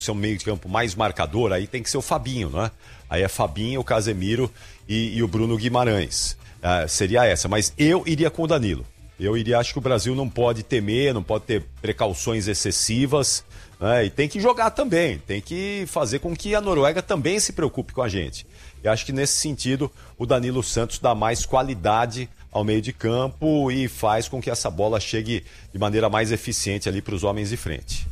ser um meio de campo mais marcador, aí tem que ser o Fabinho, né? Aí é Fabinho, o Casemiro e o Bruno Guimarães. Seria essa, mas eu iria com o Danilo. Acho que o Brasil não pode temer, não pode ter precauções excessivas, né? E tem que jogar também, tem que fazer com que a Noruega também se preocupe com a gente. E acho que nesse sentido o Danilo Santos dá mais qualidade ao meio de campo e faz com que essa bola chegue de maneira mais eficiente ali para os homens de frente.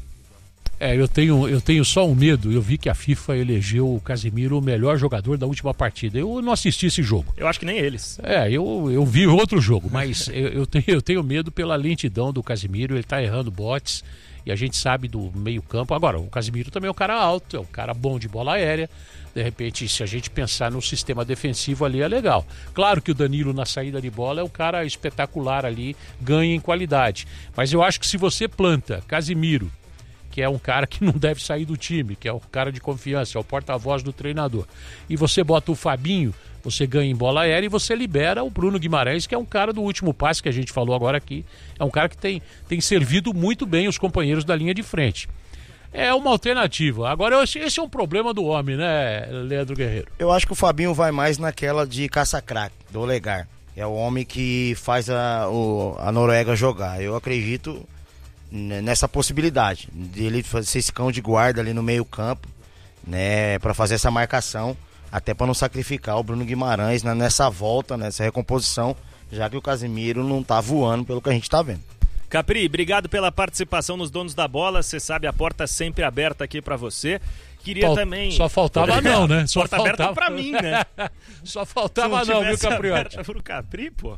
Eu tenho só um medo. Eu vi que a FIFA elegeu o Casemiro o melhor jogador da última partida. Eu não assisti esse jogo. Eu acho que nem eles. Eu vi outro jogo, mas eu tenho medo pela lentidão do Casemiro. Ele tá errando botes e a gente sabe do meio campo. Agora, o Casemiro também é um cara alto, é um cara bom de bola aérea. De repente, se a gente pensar no sistema defensivo ali, é legal. Claro que o Danilo na saída de bola é um cara espetacular ali, ganha em qualidade. Mas eu acho que se você planta Casemiro, que é um cara que não deve sair do time, que é um cara de confiança, é o porta-voz do treinador, e você bota o Fabinho, você ganha em bola aérea e você libera o Bruno Guimarães, que é um cara do último passe que a gente falou agora aqui, é um cara que tem servido muito bem os companheiros da linha de frente. É uma alternativa. Agora, esse é um problema do homem, né, Leandro Guerreiro? Eu acho que o Fabinho vai mais naquela de caça-craque, do Olegar. É o homem que faz a Noruega jogar. Eu acredito nessa possibilidade dele fazer esse cão de guarda ali no meio campo, né, para fazer essa marcação, até para não sacrificar o Bruno Guimarães nessa volta, nessa recomposição, já que o Casemiro não tá voando pelo que a gente tá vendo. Capri, obrigado pela participação nos Donos da Bola. Você sabe, a porta sempre aberta aqui para você. Queria também... Só faltava não, né? Só porta faltava... aberta pra mim, né? Só faltava não, viu, Capriotti? Pro Capri, pô.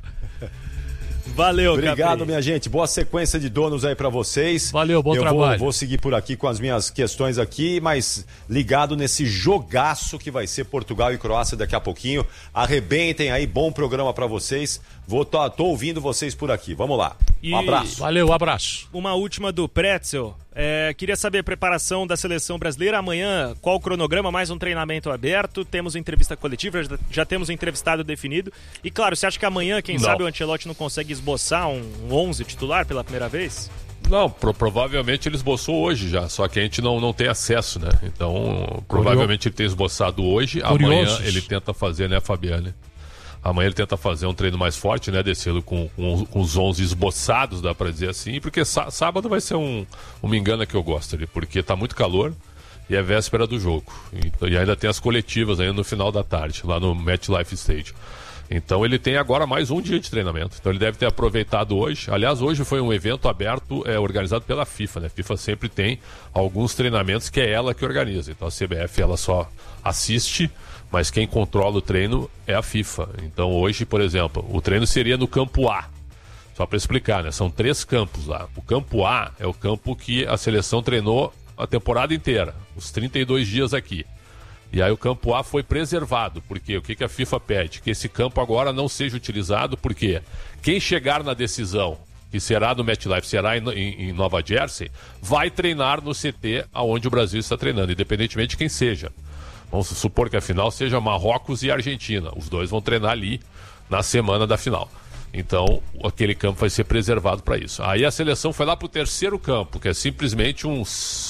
Valeu, obrigado, Capri. minha gente. Boa sequência de donos aí pra vocês. Valeu, bom trabalho. Vou seguir por aqui com as minhas questões aqui, mas ligado nesse jogaço que vai ser Portugal e Croácia daqui a pouquinho. Arrebentem aí, bom programa pra vocês. Tô ouvindo vocês por aqui. Vamos lá. Um abraço. Valeu, um abraço. Uma última do Pretzel. Queria saber a preparação da seleção brasileira. Amanhã, qual o cronograma? Mais um treinamento aberto. Temos entrevista coletiva, já temos um entrevistado definido. E claro, você acha que amanhã, quem sabe, o Ancelotti não consegue esboçar um 11 titular pela primeira vez? Não, provavelmente ele esboçou hoje já, só que a gente não tem acesso, né? Então, provavelmente ele tem esboçado hoje. Amanhã ele tenta fazer, né, Fabiane? Amanhã ele tenta fazer um treino mais forte, né, Decilo, com os 11 esboçados, dá pra dizer assim, porque sábado vai ser um me engana que eu gosto ali, porque tá muito calor e é véspera do jogo. E ainda tem as coletivas aí no final da tarde, lá no MetLife Stadium. Então ele tem agora mais um dia de treinamento. Então ele deve ter aproveitado hoje. Aliás, hoje foi um evento aberto organizado pela FIFA, né? A FIFA sempre tem alguns treinamentos que é ela que organiza. Então a CBF ela só assiste, mas quem controla o treino é a FIFA. Então hoje, por exemplo, o treino seria no campo A. Só para explicar, né? São 3 campos lá. O campo A é o campo que a seleção treinou a temporada inteira, os 32 dias aqui. E aí o campo A foi preservado, porque o que a FIFA pede? Que esse campo agora não seja utilizado, porque quem chegar na decisão, que será no MetLife, será em Nova Jersey, vai treinar no CT onde o Brasil está treinando, independentemente de quem seja. Vamos supor que a final seja Marrocos e Argentina. Os dois vão treinar ali na semana da final. Então, aquele campo vai ser preservado para isso. Aí a seleção foi lá para o terceiro campo, que é simplesmente uns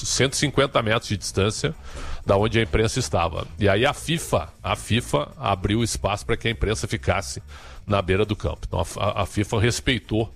150 metros de distância da onde a imprensa estava. E aí a FIFA abriu espaço para que a imprensa ficasse na beira do campo. Então a FIFA respeitou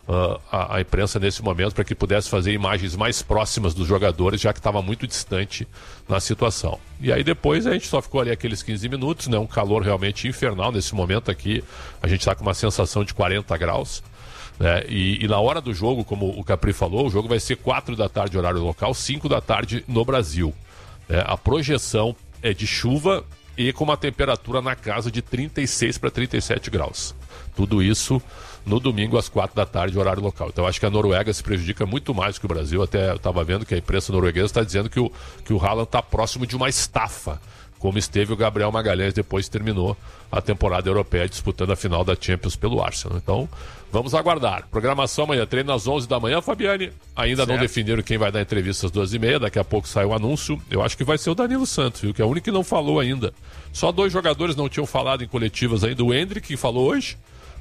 a imprensa nesse momento para que pudesse fazer imagens mais próximas dos jogadores, já que estava muito distante na situação. E aí depois a gente só ficou ali aqueles 15 minutos, né? Um calor realmente infernal nesse momento aqui. A gente está com uma sensação de 40 graus. Né? E na hora do jogo, como o Capri falou, o jogo vai ser 4 da tarde horário local, 5 da tarde no Brasil. A projeção é de chuva e com uma temperatura na casa de 36 para 37 graus. Tudo isso no domingo às 4 da tarde, horário local. Então acho que a Noruega se prejudica muito mais que o Brasil. Até eu estava vendo que a imprensa norueguesa está dizendo que o Haaland está próximo de uma estafa, como esteve o Gabriel Magalhães depois que terminou a temporada europeia disputando a final da Champions pelo Arsenal. Então vamos aguardar. Programação amanhã, treino às 11 da manhã, Fabiane. Ainda não definiram quem vai dar entrevista às 2h30, daqui a pouco sai o anúncio. Eu acho que vai ser o Danilo Santos, viu? Que é o único que não falou ainda. Só 2 jogadores não tinham falado em coletivas ainda. O Endrick, que falou hoje,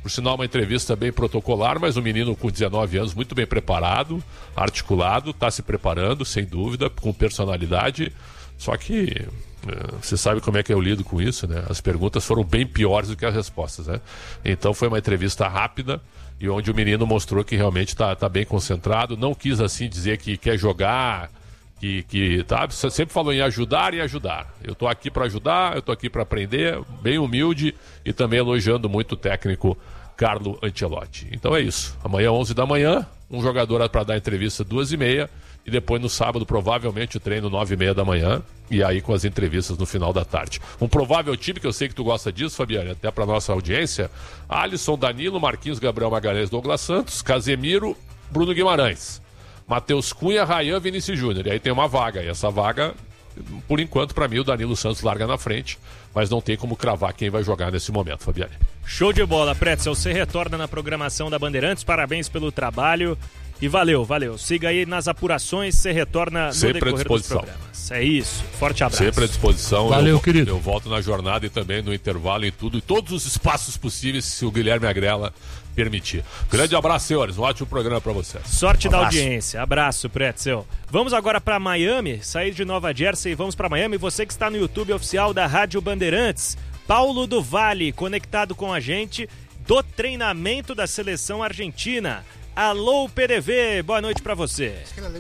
Por sinal, uma entrevista bem protocolar, mas um menino com 19 anos, muito bem preparado, articulado, está se preparando, sem dúvida, com personalidade. Só que você sabe como é que eu lido com isso, né? As perguntas foram bem piores do que as respostas, né? Então foi uma entrevista rápida e onde o menino mostrou que realmente está bem concentrado. Não quis assim dizer que quer jogar, que tá, sempre falou em ajudar e ajudar. Eu estou aqui para ajudar, eu estou aqui para aprender, bem humilde e também elogiando muito o técnico Carlo Ancelotti. Então é isso. Amanhã, 11 da manhã, um jogador para dar entrevista 2h30 e depois no sábado, provavelmente, o treino 9h30 da manhã e aí com as entrevistas no final da tarde. Um provável time, que eu sei que tu gosta disso, Fabiane, até para nossa audiência: Alisson, Danilo, Marquinhos, Gabriel Magalhães, Douglas Santos, Casemiro, Bruno Guimarães, Matheus Cunha, Rayan, Vinícius Júnior. E aí tem uma vaga. E essa vaga, por enquanto, para mim, o Danilo Santos larga na frente. Mas não tem como cravar quem vai jogar nesse momento, Fabiane. Show de bola, Pretzel. Você retorna na programação da Bandeirantes. Parabéns pelo trabalho. E valeu. Siga aí nas apurações. Você retorna no sempre decorrer dos programas. É isso. Forte abraço. Sempre à disposição. Valeu, querido. Eu volto na jornada e também no intervalo e tudo. E todos os espaços possíveis, se o Guilherme Agrela permitir. Grande abraço, senhores. Um ótimo programa para vocês. Sorte da audiência. Abraço, Pretzel. Vamos agora para Miami, sair de Nova Jersey e vamos para Miami. Você que está no YouTube oficial da Rádio Bandeirantes, Paulo do Vale, conectado com a gente do treinamento da seleção argentina. Alô, PDV, boa noite para você.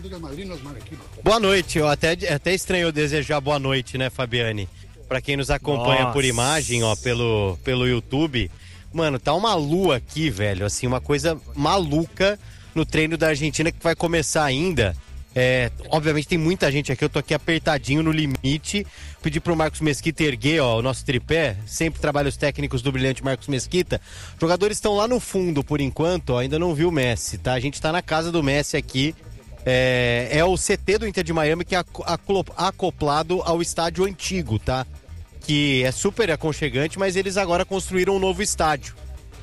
Boa noite, eu até estranho desejar boa noite, né, Fabiane? Para quem nos acompanha por imagem, ó, pelo YouTube. Mano, tá uma lua aqui, velho, assim, uma coisa maluca no treino da Argentina que vai começar ainda. Obviamente tem muita gente aqui, eu tô aqui apertadinho no limite. Pedi pro Marcos Mesquita erguer, ó, o nosso tripé. Sempre trabalha os técnicos do brilhante Marcos Mesquita. Os jogadores estão lá no fundo por enquanto, ó, ainda não viu o Messi, tá? A gente tá na casa do Messi aqui. É o CT do Inter de Miami que é acoplado ao estádio antigo, tá? Que é super aconchegante, mas eles agora construíram um novo estádio.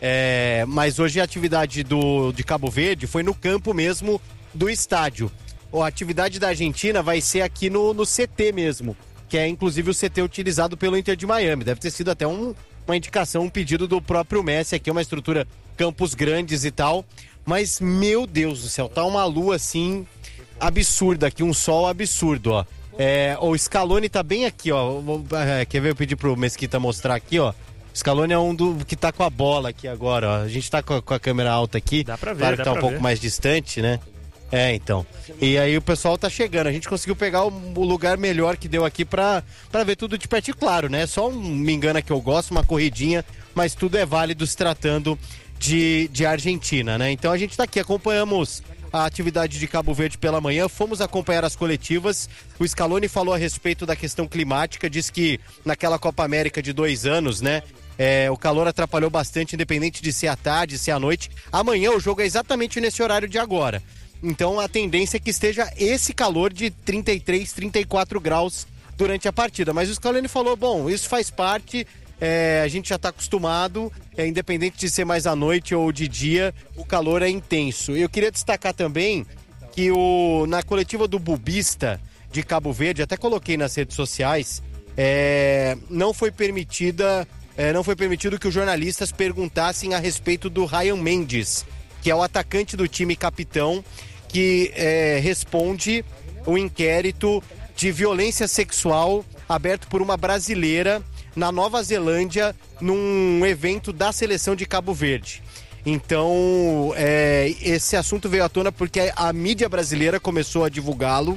Mas hoje a atividade de Cabo Verde foi no campo mesmo do estádio. A atividade da Argentina vai ser aqui no CT mesmo, que é inclusive o CT utilizado pelo Inter de Miami. Deve ter sido até uma indicação, um pedido do próprio Messi aqui, uma estrutura, campos grandes e tal. Mas, meu Deus do céu, tá uma lua assim absurda aqui, um sol absurdo, ó. O Scaloni tá bem aqui, ó. Quer ver? Eu pedi pro Mesquita mostrar aqui, ó. O Scaloni é um que tá com a bola aqui agora, ó. A gente tá com a câmera alta aqui. Dá pra ver, claro que tá um pouco mais distante, né? Então. E aí o pessoal tá chegando. A gente conseguiu pegar o lugar melhor que deu aqui pra ver tudo de pertinho, claro, né? Só me engana que eu gosto, uma corridinha, mas tudo é válido se tratando de Argentina, né? Então a gente tá aqui, acompanhamos a atividade de Cabo Verde pela manhã, fomos acompanhar as coletivas. O Scaloni falou a respeito da questão climática, disse que naquela Copa América de 2 anos, né? O calor atrapalhou bastante, independente de ser à tarde, se à noite. Amanhã o jogo é exatamente nesse horário de agora. Então a tendência é que esteja esse calor de 33, 34 graus durante a partida. Mas o Scaloni falou, bom, isso faz parte, a gente já está acostumado, independente de ser mais à noite ou de dia, o calor é intenso. Eu queria destacar também que na coletiva do Bubista de Cabo Verde, até coloquei nas redes sociais, não foi permitido que os jornalistas perguntassem a respeito do Ryan Mendes, que é o atacante do time capitão, que responde o inquérito de violência sexual aberto por uma brasileira na Nova Zelândia, num evento da seleção de Cabo Verde. Então, esse assunto veio à tona porque a mídia brasileira começou a divulgá-lo.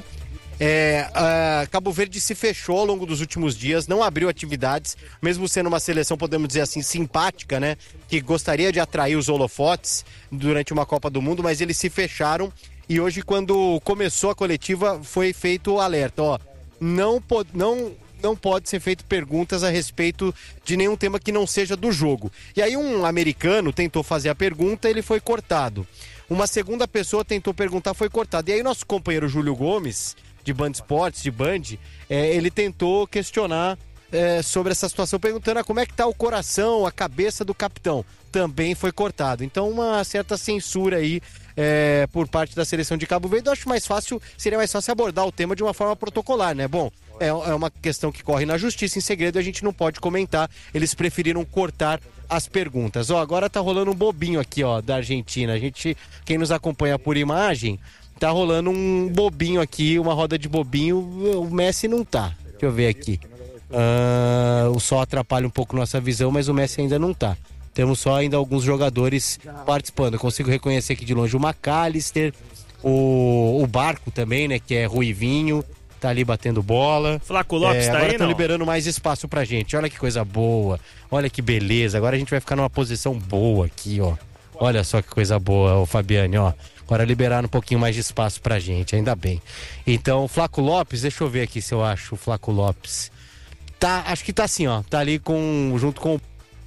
Cabo Verde se fechou ao longo dos últimos dias, não abriu atividades, mesmo sendo uma seleção, podemos dizer assim, simpática, né? Que gostaria de atrair os holofotes durante uma Copa do Mundo, mas eles se fecharam. E hoje, quando começou a coletiva, foi feito o alerta, ó, não pode ser feito perguntas a respeito de nenhum tema que não seja do jogo. E aí um americano tentou fazer a pergunta, ele foi cortado. Uma segunda pessoa tentou perguntar, foi cortado. E aí nosso companheiro Júlio Gomes, de Band Esportes, de Band, ele tentou questionar sobre essa situação, perguntando como é que tá o coração, a cabeça do capitão. Também foi cortado. Então uma certa censura aí por parte da seleção de Cabo Verde. Eu acho seria mais fácil abordar o tema de uma forma protocolar, né? Bom, é uma questão que corre na justiça em segredo e a gente não pode comentar. Eles preferiram cortar as perguntas. Agora tá rolando um bobinho aqui, da Argentina. Quem nos acompanha por imagem, tá rolando um bobinho aqui, uma roda de bobinho. O Messi não tá. Deixa eu ver aqui. O sol atrapalha um pouco nossa visão, mas o Messi ainda não tá. Temos só ainda alguns jogadores participando. Eu consigo reconhecer aqui de longe o McAllister, o Barco também, né, que é ruivinho, tá ali batendo bola. Flaco Lopes tá agora aí, estão não? liberando mais espaço pra gente. Olha que coisa boa. Olha que beleza. Agora a gente vai ficar numa posição boa aqui, Olha só que coisa boa, o Fabiane, Agora liberaram um pouquinho mais de espaço pra gente, ainda bem. Então, o Flaco Lopes, deixa eu ver aqui se eu acho o Flaco Lopes. Acho que tá assim, tá ali junto com o...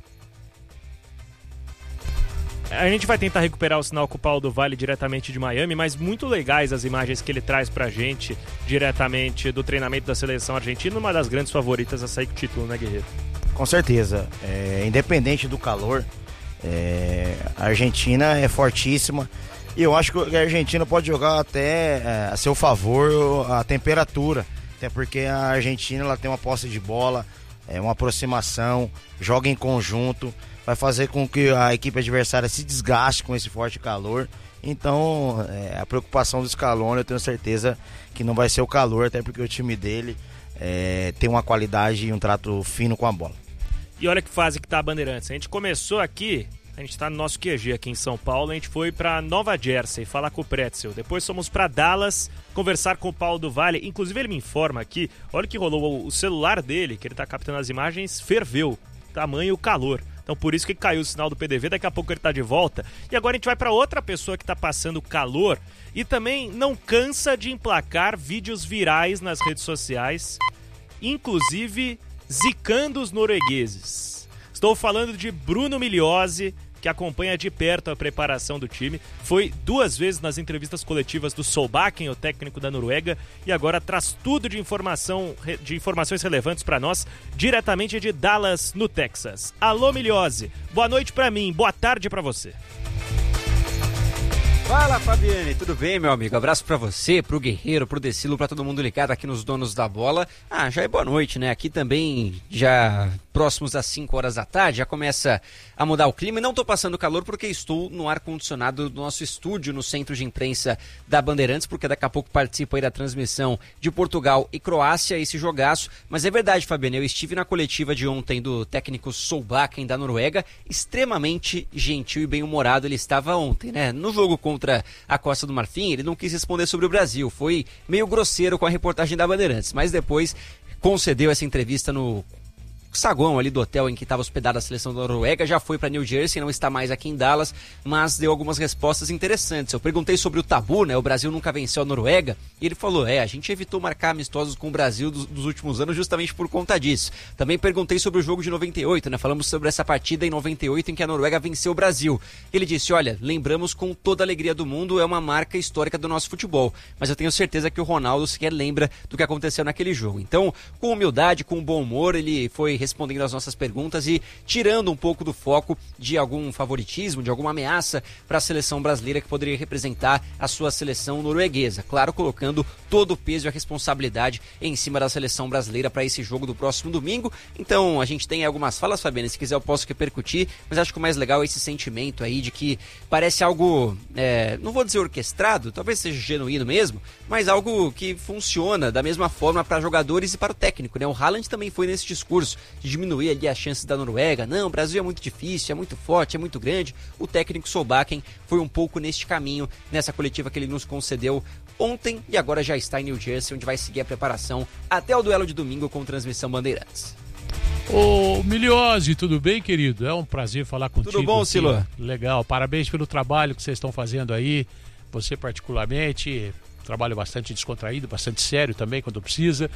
A gente vai tentar recuperar o sinal com o Paulo do Vale diretamente de Miami, mas muito legais as imagens que ele traz pra gente diretamente do treinamento da seleção argentina, uma das grandes favoritas a sair com o título, né, Guerreiro? Com certeza. Independente do calor, a Argentina é fortíssima e eu acho que a Argentina pode jogar até a seu favor a temperatura, até porque a Argentina ela tem uma posse de bola, uma aproximação, joga em conjunto, vai fazer com que a equipe adversária se desgaste com esse forte calor. Então, a preocupação do Scaloni, eu tenho certeza que não vai ser o calor, até porque o time dele tem uma qualidade e um trato fino com a bola. E olha que fase que tá a Bandeirantes. A gente começou aqui, a gente tá no nosso QG aqui em São Paulo, a gente foi pra Nova Jersey falar com o Pretzel. Depois fomos pra Dallas conversar com o Paulo do Vale. Inclusive ele me informa aqui, olha que rolou, o celular dele, que ele tá captando as imagens, ferveu. Tamanho calor. Então por isso que caiu o sinal do PDV, daqui a pouco ele tá de volta. E agora a gente vai para outra pessoa que tá passando calor e também não cansa de emplacar vídeos virais nas redes sociais, inclusive zicando os noruegueses. Estou falando de Bruno Migliozzi, que acompanha de perto a preparação do time, foi 2 vezes nas entrevistas coletivas do Solbakken, o técnico da Noruega, e agora traz tudo de informações relevantes para nós, diretamente de Dallas, no Texas. Alô, Migliozzi, boa noite para mim, boa tarde para você. Fala, Fabiane, tudo bem, meu amigo? Abraço pra você, pro Guerreiro, pro Decilo, pra todo mundo ligado aqui nos Donos da Bola. Já é boa noite, né? Aqui também, já próximos às 5 horas da tarde, já começa a mudar o clima. E não tô passando calor porque estou no ar-condicionado do nosso estúdio, no centro de imprensa da Bandeirantes, porque daqui a pouco participo aí da transmissão de Portugal e Croácia, esse jogaço. Mas é verdade, Fabiane, eu estive na coletiva de ontem do técnico Solbakken da Noruega, extremamente gentil e bem-humorado ele estava ontem, né? No jogo contra a Costa do Marfim, ele não quis responder sobre o Brasil, foi meio grosseiro com a reportagem da Bandeirantes, mas depois concedeu essa entrevista no saguão ali do hotel em que estava hospedada a seleção da Noruega, já foi para New Jersey, não está mais aqui em Dallas, mas deu algumas respostas interessantes. Eu perguntei sobre o tabu, né? O Brasil nunca venceu a Noruega, e ele falou, a gente evitou marcar amistosos com o Brasil dos últimos anos justamente por conta disso. Também perguntei sobre o jogo de 98, né? Falamos sobre essa partida em 98 em que a Noruega venceu o Brasil. Ele disse, olha, lembramos com toda a alegria do mundo, é uma marca histórica do nosso futebol, mas eu tenho certeza que o Ronaldo sequer lembra do que aconteceu naquele jogo. Então, com humildade, com bom humor, ele foi respondendo às nossas perguntas e tirando um pouco do foco de algum favoritismo, de alguma ameaça para a seleção brasileira que poderia representar a sua seleção norueguesa. Claro, colocando todo o peso e a responsabilidade em cima da seleção brasileira para esse jogo do próximo domingo. Então, a gente tem algumas falas, Fabiana, se quiser eu posso repercutir, mas acho que o mais legal é esse sentimento aí de que parece algo, não vou dizer orquestrado, talvez seja genuíno mesmo, mas algo que funciona da mesma forma para jogadores e para o técnico, né? O Haaland também foi nesse discurso de diminuir ali as chances da Noruega. Não, o Brasil é muito difícil, é muito forte, é muito grande. O técnico Solbakken foi um pouco neste caminho, nessa coletiva que ele nos concedeu ontem e agora já está em New Jersey, onde vai seguir a preparação até o duelo de domingo com transmissão Bandeirantes. Ô, Migliozzi, tudo bem, querido? É um prazer falar contigo. Tudo bom, Silo? Legal, parabéns pelo trabalho que vocês estão fazendo aí. Você particularmente, trabalho bastante descontraído, bastante sério também quando precisa.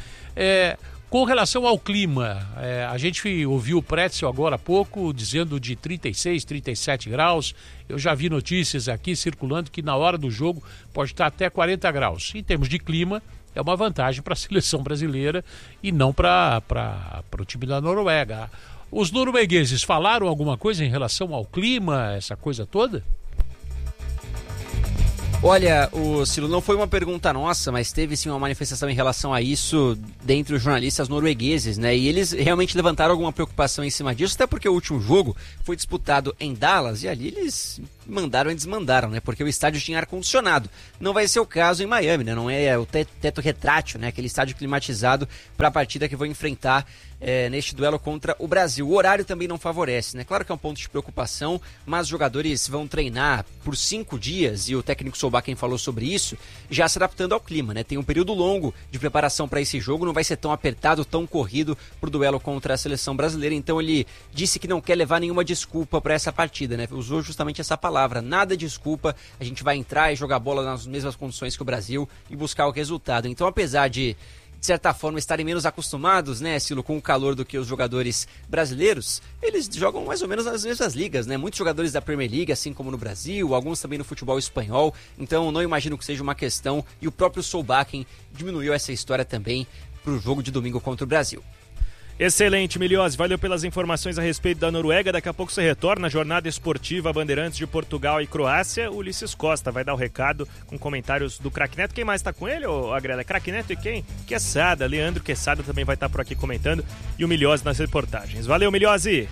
Com relação ao clima, a gente ouviu o Pretzel agora há pouco dizendo de 36, 37 graus. Eu já vi notícias aqui circulando que na hora do jogo pode estar até 40 graus. Em termos de clima, é uma vantagem para a seleção brasileira e não para o time da Noruega. Os noruegueses falaram alguma coisa em relação ao clima, essa coisa toda? Olha, Silo, não foi uma pergunta nossa, mas teve sim uma manifestação em relação a isso dentre os jornalistas noruegueses, né? E eles realmente levantaram alguma preocupação em cima disso, até porque o último jogo foi disputado em Dallas e ali eles mandaram e desmandaram, né? Porque o estádio tinha ar-condicionado. Não vai ser o caso em Miami, né? Não é o teto retrátil, né? Aquele estádio climatizado para a partida que vão enfrentar neste duelo contra o Brasil. O horário também não favorece, né? Claro que é um ponto de preocupação, mas os jogadores vão treinar por 5 dias e o técnico Solbakken falou sobre isso, já se adaptando ao clima, né? Tem um período longo de preparação para esse jogo, não vai ser tão apertado, tão corrido pro duelo contra a seleção brasileira, então ele disse que não quer levar nenhuma desculpa para essa partida, né? Usou justamente essa palavra, nada desculpa, a gente vai entrar e jogar bola nas mesmas condições que o Brasil e buscar o resultado. Então, apesar de certa forma estarem menos acostumados, né, Silo, com o calor do que os jogadores brasileiros, eles jogam mais ou menos nas mesmas ligas, né? Muitos jogadores da Premier League, assim como no Brasil, alguns também no futebol espanhol, então não imagino que seja uma questão, e o próprio Solbakken diminuiu essa história também pro jogo de domingo contra o Brasil. Excelente, Miliose. Valeu pelas informações a respeito da Noruega. Daqui a pouco você retorna à jornada esportiva Bandeirantes de Portugal e Croácia. O Ulisses Costa vai dar o recado com comentários do Craque Neto. Quem mais está com ele, Agrela? Craque Neto e quem? Quesada. Leandro Quesada também vai estar por aqui comentando. E o Miliose nas reportagens. Valeu, Miliose.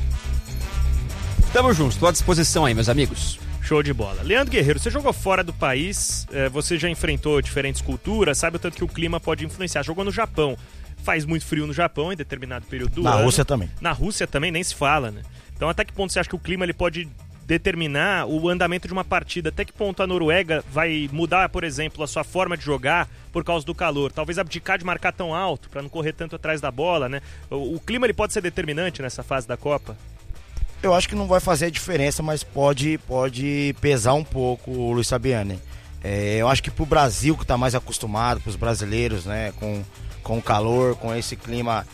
Tamo junto. Estou à disposição aí, meus amigos. Show de bola. Leandro Guerreiro, você jogou fora do país, você já enfrentou diferentes culturas, sabe o tanto que o clima pode influenciar. Jogou no Japão. Faz muito frio no Japão em determinado período do ano. Na Rússia também. Na Rússia também, nem se fala, né? Então até que ponto você acha que o clima ele pode determinar o andamento de uma partida? Até que ponto a Noruega vai mudar, por exemplo, a sua forma de jogar por causa do calor? Talvez abdicar de marcar tão alto para não correr tanto atrás da bola, né? O clima ele pode ser determinante nessa fase da Copa? Eu acho que não vai fazer diferença, mas pode pesar um pouco o Luiz Fabiani. Eu acho que pro Brasil, que tá mais acostumado, pros brasileiros, né, com o calor, com esse clima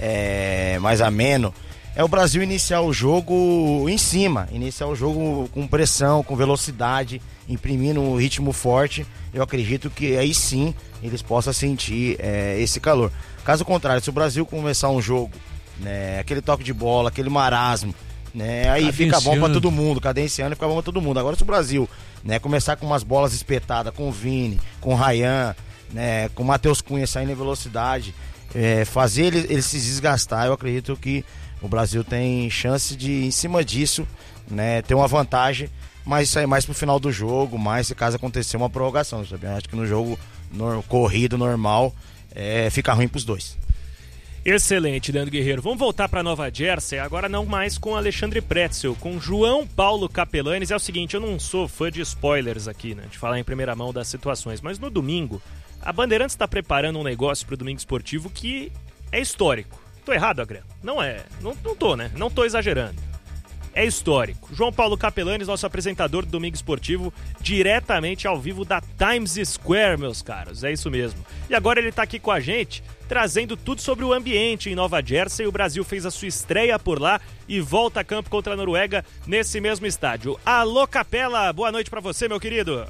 mais ameno, é o Brasil iniciar o jogo em cima, iniciar o jogo com pressão, com velocidade, imprimindo um ritmo forte. Eu acredito que aí sim eles possam sentir esse calor. Caso contrário, se o Brasil começar um jogo, né, aquele toque de bola, aquele marasmo, né, aí fica bom para todo mundo, cadenciando, fica bom para todo mundo. Agora se o Brasil, né, começar com umas bolas espetadas, com o Vini, com o Ryan, né, com o Matheus Cunha saindo em velocidade, fazer ele se desgastar, eu acredito que o Brasil tem chance de, em cima disso, né, ter uma vantagem, mas sair mais pro final do jogo, mais se caso acontecer uma prorrogação, sabe? Eu acho que no jogo corrido, normal, fica ruim pros dois. Excelente, Leandro Guerreiro. Vamos voltar para Nova Jersey, agora não mais com Alexandre Pretzel, com João Paulo Capelanes. É o seguinte, eu não sou fã de spoilers aqui, né, de falar em primeira mão das situações, mas no domingo, a Bandeirantes está preparando um negócio para o Domingo Esportivo que é histórico. Tô errado, Agrelo? Não é. Não tô, né? Não tô exagerando. É histórico. João Paulo Capelanes, nosso apresentador do Domingo Esportivo, diretamente ao vivo da Times Square, meus caros. É isso mesmo. E agora ele tá aqui com a gente, trazendo tudo sobre o ambiente em Nova Jersey. O Brasil fez a sua estreia por lá e volta a campo contra a Noruega nesse mesmo estádio. Alô, Capela, boa noite pra você, meu querido.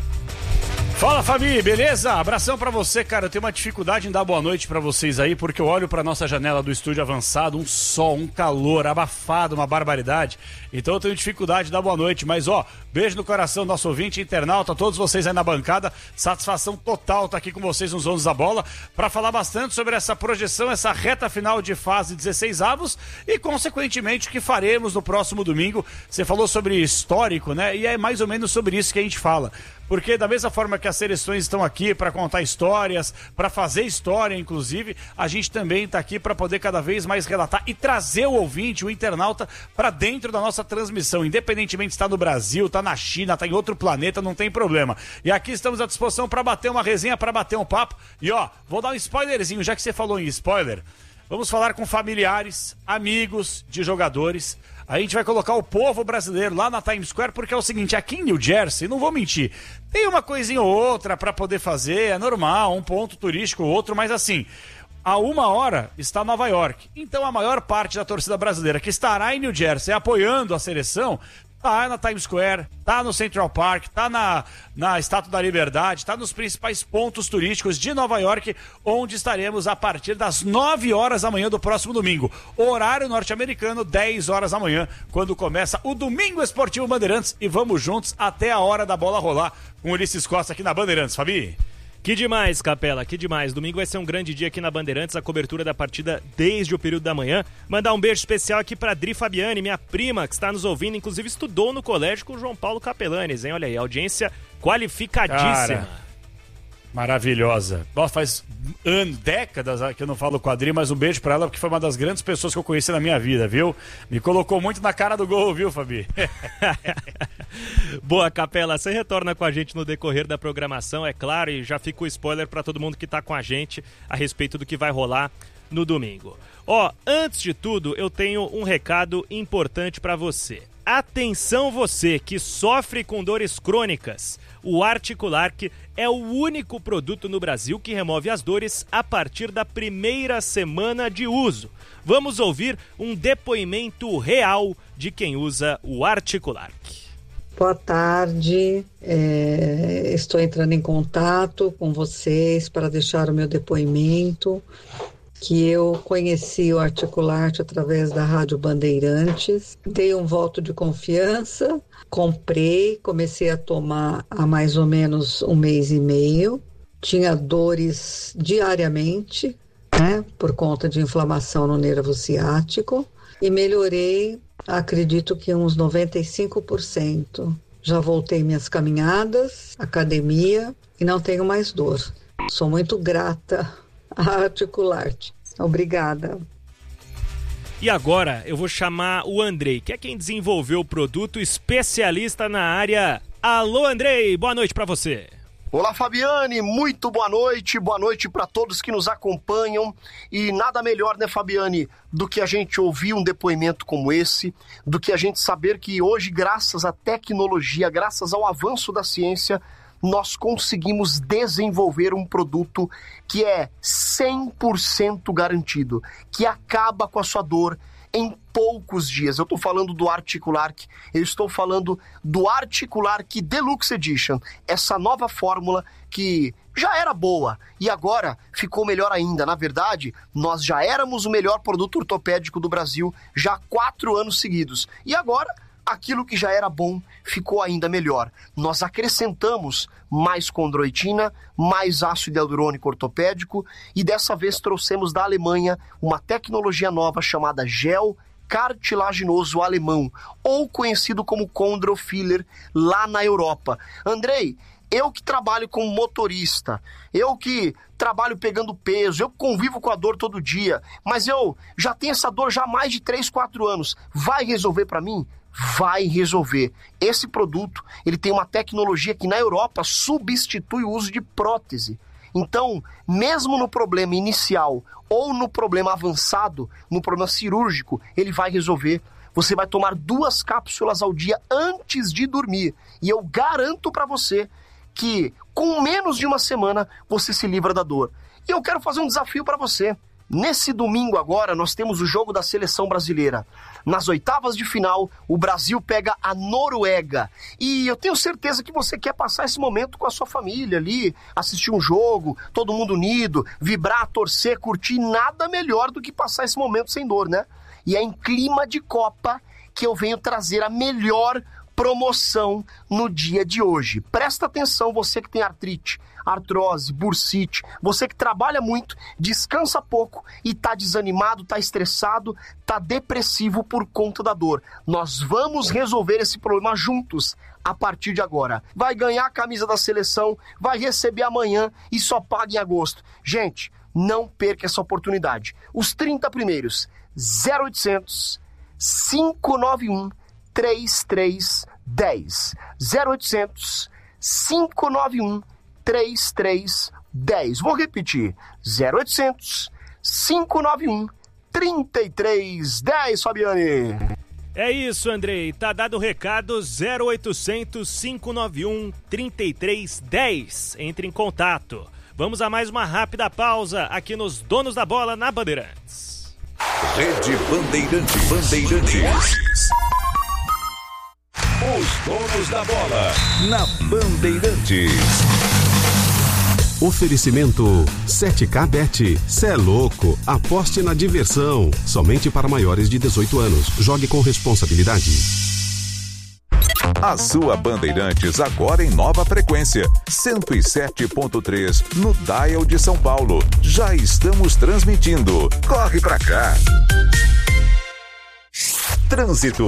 Fala, Fabi, beleza? Abração pra você, cara. Eu tenho uma dificuldade em dar boa noite pra vocês aí, porque eu olho pra nossa janela do estúdio avançado, um sol, um calor, abafado, uma barbaridade. Então eu tenho dificuldade de dar boa noite, mas beijo no coração do nosso ouvinte, internauta, todos vocês aí na bancada. Satisfação total estar aqui com vocês nos Donos da Bola, pra falar bastante sobre essa projeção, essa reta final de fase 16avos e, consequentemente, o que faremos no próximo domingo. Você falou sobre histórico, né? E é mais ou menos sobre isso que a gente fala. Porque da mesma forma que as seleções estão aqui para contar histórias, para fazer história, inclusive, a gente também está aqui para poder cada vez mais relatar e trazer o ouvinte, o internauta, para dentro da nossa transmissão. Independentemente se está no Brasil, está na China, está em outro planeta, não tem problema. E aqui estamos à disposição para bater uma resenha, para bater um papo. E vou dar um spoilerzinho, já que você falou em spoiler. Vamos falar com familiares, amigos de jogadores. A gente vai colocar o povo brasileiro lá na Times Square, porque é o seguinte, aqui em New Jersey, não vou mentir, tem uma coisinha ou outra para poder fazer, é normal, um ponto turístico ou outro, mas assim, a 1h está Nova York. Então a maior parte da torcida brasileira que estará em New Jersey apoiando a seleção Tá na Times Square, tá no Central Park, tá na Estátua da Liberdade, tá nos principais pontos turísticos de Nova York, onde estaremos a partir das 9 horas da manhã do próximo domingo. Horário norte-americano, 10 horas da manhã, quando começa o Domingo Esportivo Bandeirantes. E vamos juntos até a hora da bola rolar com o Ulisses Costa aqui na Bandeirantes, Fabi. Que demais, Capela, que demais. Domingo vai ser um grande dia aqui na Bandeirantes, a cobertura da partida desde o período da manhã. Mandar um beijo especial aqui pra Dri Fabiani, minha prima, que está nos ouvindo, inclusive estudou no colégio com o João Paulo Capelanes, hein? Olha aí, audiência qualificadíssima. Cara, maravilhosa. Nossa, faz décadas que eu não falo com a Adri, mas um beijo pra ela, porque foi uma das grandes pessoas que eu conheci na minha vida, viu? Me colocou muito na cara do gol, viu, Fabi? Boa, Capela, você retorna com a gente no decorrer da programação, é claro, e já fica o spoiler pra todo mundo que tá com a gente a respeito do que vai rolar no domingo. Ó, antes de tudo, eu tenho um recado importante pra você. Atenção você que sofre com dores crônicas. O Articulark é o único produto no Brasil que remove as dores a partir da primeira semana de uso. Vamos ouvir um depoimento real de quem usa o Articulark. Boa tarde, estou entrando em contato com vocês para deixar o meu depoimento, que eu conheci o Articulark através da Rádio Bandeirantes, dei um voto de confiança, comprei, comecei a tomar há mais ou menos 1 mês e meio, tinha dores diariamente, né, por conta de inflamação no nervo ciático, e melhorei, acredito que uns 95%. Já voltei minhas caminhadas, academia, e não tenho mais dor. Sou muito grata a Articulark. Obrigada. E agora eu vou chamar o Andrei, que é quem desenvolveu o produto, especialista na área. Alô, Andrei, boa noite pra você. Olá, Fabiane, muito boa noite para todos que nos acompanham. E nada melhor, né, Fabiane, do que a gente ouvir um depoimento como esse, do que a gente saber que hoje, graças à tecnologia, graças ao avanço da ciência, nós conseguimos desenvolver um produto que é 100% garantido, que acaba com a sua dor em poucos dias. Eu estou falando do Articulark, eu estou falando do Articulark Deluxe Edition, essa nova fórmula que já era boa e agora ficou melhor ainda. Na verdade, nós já éramos o melhor produto ortopédico do Brasil já há 4 anos seguidos. E agora, aquilo que já era bom ficou ainda melhor. Nós acrescentamos mais condroitina, mais ácido hialurônico ortopédico e dessa vez trouxemos da Alemanha uma tecnologia nova chamada gel cartilaginoso alemão, ou conhecido como Chondrofiller lá na Europa. Andrei, eu que trabalho como motorista, eu que trabalho pegando peso, eu convivo com a dor todo dia, mas eu já tenho essa dor já há mais de 3, 4 anos. Vai resolver para mim? Vai resolver. Esse produto, ele tem uma tecnologia que na Europa substitui o uso de prótese. Então, mesmo no problema inicial ou no problema avançado, no problema cirúrgico, ele vai resolver. Você vai tomar 2 cápsulas ao dia antes de dormir. E eu garanto para você que com menos de 1 semana você se livra da dor. E eu quero fazer um desafio para você. Nesse domingo agora, nós temos o jogo da seleção brasileira. Nas oitavas de final, o Brasil pega a Noruega. E eu tenho certeza que você quer passar esse momento com a sua família ali, assistir um jogo, todo mundo unido, vibrar, torcer, curtir. Nada melhor do que passar esse momento sem dor, né? E é em clima de Copa que eu venho trazer a melhor promoção no dia de hoje. Presta atenção, você que tem artrite, artrose, bursite, você que trabalha muito, descansa pouco e tá desanimado, tá estressado, tá depressivo por conta da dor. Nós vamos resolver esse problema juntos a partir de agora. Vai ganhar a camisa da seleção, vai receber amanhã e só paga em agosto. Gente, não perca essa oportunidade. Os 30 primeiros, 0800 591 3310. 0800 591 3310. Vou repetir. 0800 591 3310, Fabiane. É isso, Andrei. Tá dado o recado. 0800 591 3310. Entre em contato. Vamos a mais uma rápida pausa aqui nos Donos da Bola na Bandeirantes. Rede Bandeirantes. Os donos da bola, na Bandeirantes. Oferecimento 7K Bet. Cê é louco. Aposte na diversão. Somente para maiores de 18 anos. Jogue com responsabilidade. A sua Bandeirantes agora em nova frequência. 107.3 no Dial de São Paulo. Já estamos transmitindo. Corre pra cá. Trânsito.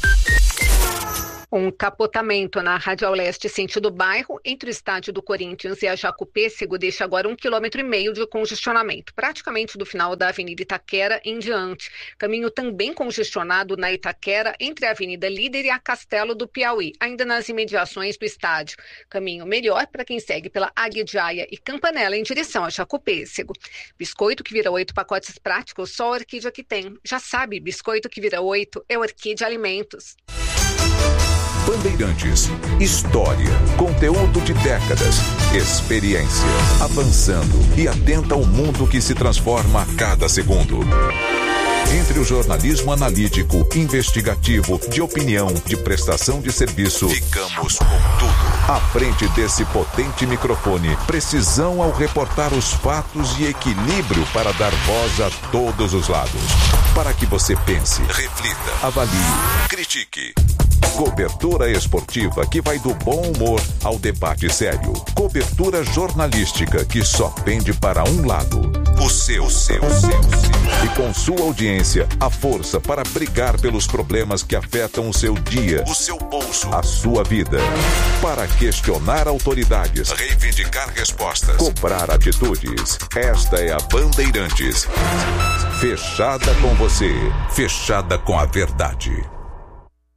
Um capotamento na Radial Leste, sentido bairro, entre o estádio do Corinthians e a Jacopêssego, deixa agora 1,5 km de congestionamento, praticamente do final da Avenida Itaquera em diante. Caminho também congestionado na Itaquera, entre a Avenida Líder e a Castelo do Piauí, ainda nas imediações do estádio. Caminho melhor para quem segue pela Águia de Aia e Campanella em direção a Jacopêssego. Biscoito que vira 8 pacotes práticos, só a Orquídea que tem. Já sabe, biscoito que vira 8 é Orquídea Alimentos. Bandeirantes, história, conteúdo de décadas, experiência, avançando e atenta ao mundo que se transforma a cada segundo. Entre o jornalismo analítico, investigativo, de opinião, de prestação de serviço, ficamos com tudo. À frente desse potente microfone, precisão ao reportar os fatos e equilíbrio para dar voz a todos os lados. Para que você pense, reflita, avalie, critique. Cobertura esportiva que vai do bom humor ao debate sério. Cobertura jornalística que só pende para um lado. O seu. E com sua audiência, a força para brigar pelos problemas que afetam o seu dia, o seu bolso, a sua vida. Para questionar autoridades, reivindicar respostas, cobrar atitudes. Esta é a Bandeirantes. Fechada com você, fechada com a verdade.